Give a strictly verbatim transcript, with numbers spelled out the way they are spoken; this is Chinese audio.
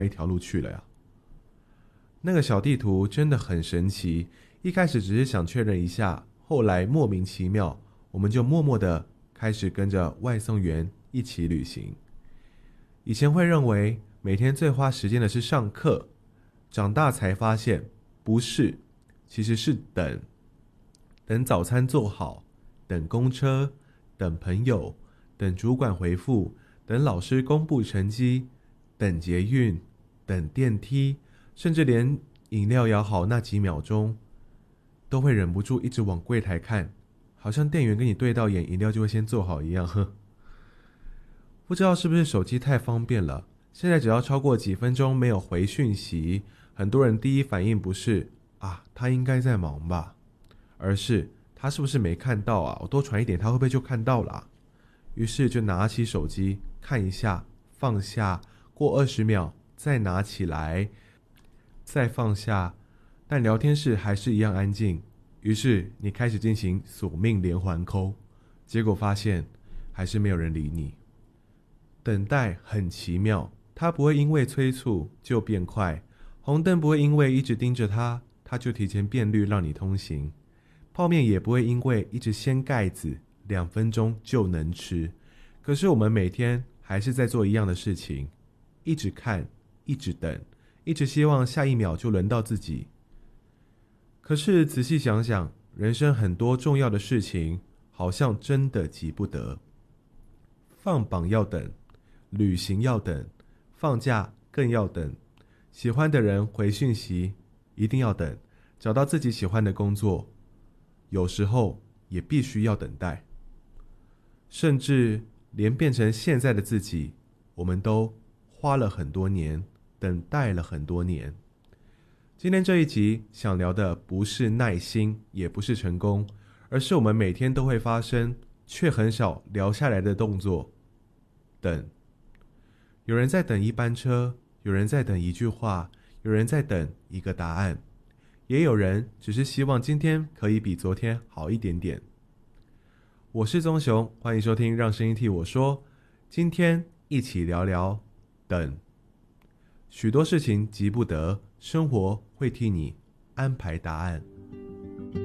一条路去了呀。那个小地图真的很神奇，一开始只是想确认一下，后来莫名其妙，我们就默默的开始跟着外送员一起旅行。以前会认为每天最花时间的是上课，长大才发现不是，其实是等。等早餐做好，等公车，等朋友，等主管回复，等老师公布成绩，等捷运，等电梯，甚至连饮料摇好那几秒钟，都会忍不住一直往柜台看，好像店员跟你对到眼，饮料就会先做好一样。呵，不知道是不是手机太方便了，现在只要超过几分钟没有回讯息，很多人第一反应不是啊，他应该在忙吧，而是他是不是没看到啊？我多传一点，他会不会就看到了啊？于是就拿起手机看一下，放下，过二十秒再拿起来，再放下，但聊天室还是一样安静。于是你开始进行索命连环扣，结果发现还是没有人理你。等待很奇妙，它不会因为催促就变快，红灯不会因为一直盯着它，它就提前变绿让你通行。泡面也不会因为一直掀盖子，两分钟就能吃。可是我们每天还是在做一样的事情，一直看，一直等，一直希望下一秒就轮到自己。可是仔细想想，人生很多重要的事情，好像真的急不得。放榜要等，旅行要等，放假更要等，喜欢的人回讯息一定要等，找到自己喜欢的工作，有时候也必须要等待。甚至连变成现在的自己，我们都花了很多年，等待了很多年。今天这一集想聊的不是耐心，也不是成功，而是我们每天都会发生却很少聊下来的动作。等，有人在等一班车，有人在等一句话，有人在等一个答案，也有人只是希望今天可以比昨天好一点点。我是宗雄，欢迎收听让声音替我说。今天一起聊聊等。许多事情急不得，生活会替你安排答案。